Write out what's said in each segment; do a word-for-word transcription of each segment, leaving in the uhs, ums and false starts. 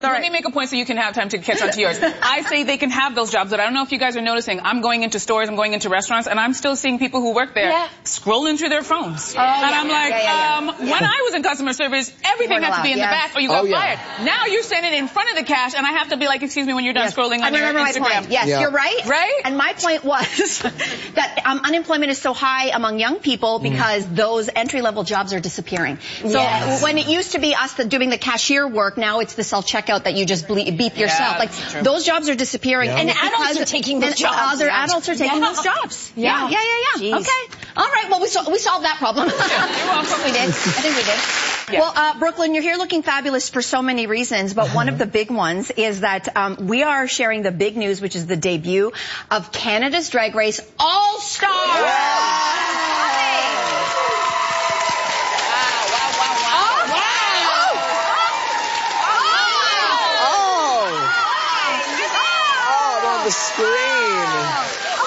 Let right. me make a point so you can have time to catch on to yours. I say they can have those jobs, but I don't know if you guys are noticing. I'm going into stores, I'm going into restaurants, and I'm still seeing people who work there yeah. scrolling through their phones. Oh, and yeah, I'm like, yeah, yeah, yeah. um, yeah. when I was in customer service, everything had to be in yeah. the back or you got oh, yeah. fired. Now you're standing in front of the cash, and I have to be like, excuse me, when you're done yes. scrolling on I your remember Instagram. My point. Yes, yeah. you're right. Right? And my point was that um, unemployment is so high among young people because mm. those entry-level jobs are disappearing. So yes. when it used to be us doing the cashier work, now it's the self-checkout that you just ble beep yourself. Yeah, like those jobs are disappearing. Yeah. And adults are taking those and jobs. Other Yeah. adults are taking yeah. those jobs. Yeah, yeah, yeah, yeah. yeah. Okay. All right. Well, we, sol we solved that problem. Yeah, you're welcome. We did. I think we did. Yeah. Well, uh, Brooklyn, you're here looking fabulous for so many reasons, but one of the big ones is that um, we are sharing the big news, which is the debut of Canada's Drag Race All-Stars. Yeah. The screen. Oh,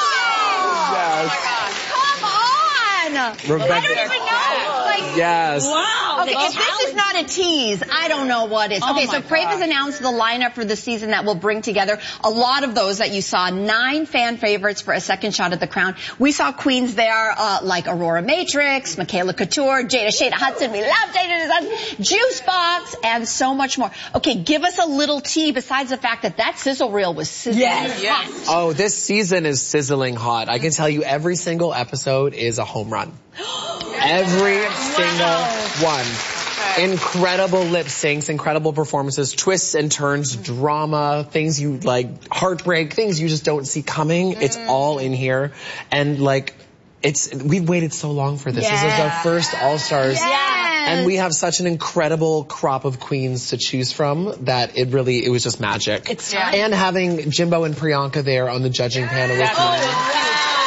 yes. Come on. Rebecca. I don't even know. Like, yes. Wow. Okay, if this is not a tease, I don't know what is. Oh okay, so Crave has announced the lineup for the season that will bring together a lot of those that you saw. Nine fan favorites for a second shot at the crown. We saw queens there uh, like Aurora Matrix, Michaela Couture, Jada Shada Hudson. We love Jada Hudson, Juice Box, and so much more. Okay, give us a little tea besides the fact that that sizzle reel was sizzling yes. hot. Oh, this season is sizzling hot. I can tell you every single episode is a home run. Every single one. Incredible lip syncs, incredible performances, twists and turns, drama, things you like, heartbreak, things you just don't see coming. It's all in here. And like, it's, we've waited so long for this. Yeah. This is our first All-Stars. Yes. And we have such an incredible crop of queens to choose from that it really, it was just magic. It's yeah. And having Jimbo and Priyanka there on the judging panel with me.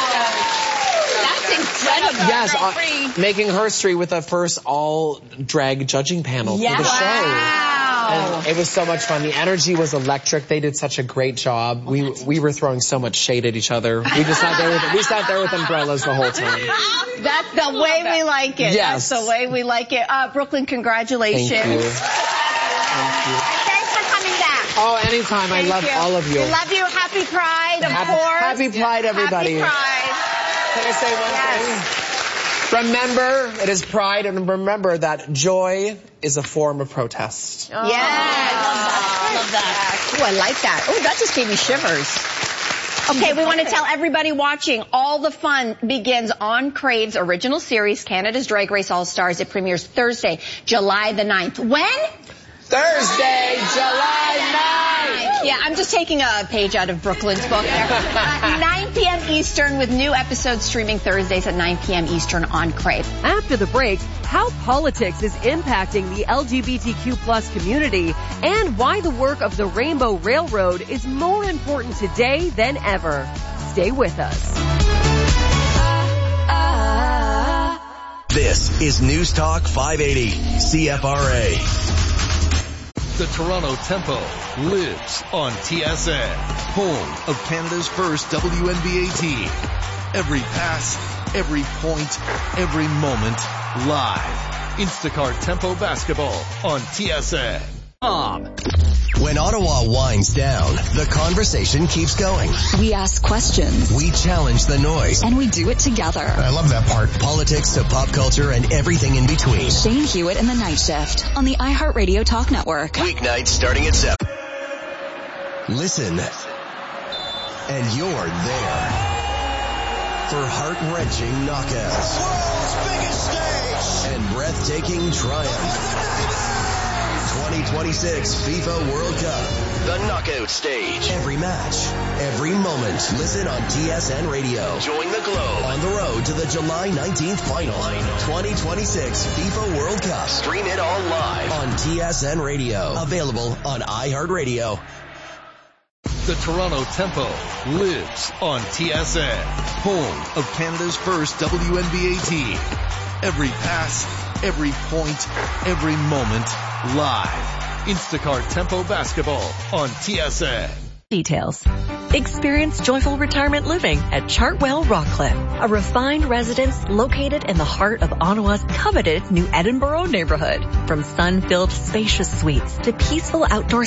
Yes, uh, making history with the first all-drag judging panel yeah. for the show. Wow. And it was so much fun. The energy was electric. They did such a great job. We we were throwing so much shade at each other. We just sat there with we sat there with umbrellas the whole time. That's the way we like it. Yes. That's the way we like it. Uh, Brooklyn, congratulations. Thank you. Thank you. Thanks for coming back. Oh, anytime. Thank I love you. all of you. We love you. Happy Pride, of happy, course. Happy Pride, everybody. Happy Pride. Can I say one yes. thing? Remember, it is Pride, and remember that joy is a form of protest. Oh, yes. I love that. Oh, I like that. Oh, that just gave me shivers. Okay, we want to tell everybody watching, all the fun begins on Crave's original series, Canada's Drag Race All-Stars. It premieres Thursday, July the ninth. When? Thursday, July ninth. Yeah, I'm just taking a page out of Brooklyn's book there. Uh, nine p m Eastern with new episodes streaming Thursdays at nine p m Eastern on Crave. After the break, how politics is impacting the L G B T Q plus community and why the work of the Rainbow Railroad is more important today than ever. Stay with us. This is News Talk five eighty, C F R A. The Toronto Tempo lives on T S N, home of Canada's first W N B A team. Every pass, every point, every moment, live. Instacart Tempo Basketball on T S N. Um. When Ottawa winds down, the conversation keeps going. We ask questions. We challenge the noise. And we do it together. I love that part. Politics to pop culture and everything in between. Shane Hewitt and the Night Shift on the iHeartRadio Talk Network. Weeknights starting at seven. Listen. And you're there. For heart-wrenching knockouts. World's biggest stage. And breathtaking triumph. twenty twenty-six FIFA World Cup. The knockout stage. Every match, every moment. Listen on T S N Radio. Join the globe on the road to the July nineteenth final. twenty twenty-six FIFA World Cup. Stream it all live on T S N Radio. Available on iHeartRadio. The Toronto Tempo lives on T S N, home of Canada's first W N B A team. Every pass, every point, every moment, live. Instacart Tempo Basketball on T S N. Details. Experience joyful retirement living at Chartwell Rockcliffe, a refined residence located in the heart of Ottawa's coveted New Edinburgh neighborhood. From sun-filled spacious suites to peaceful outdoor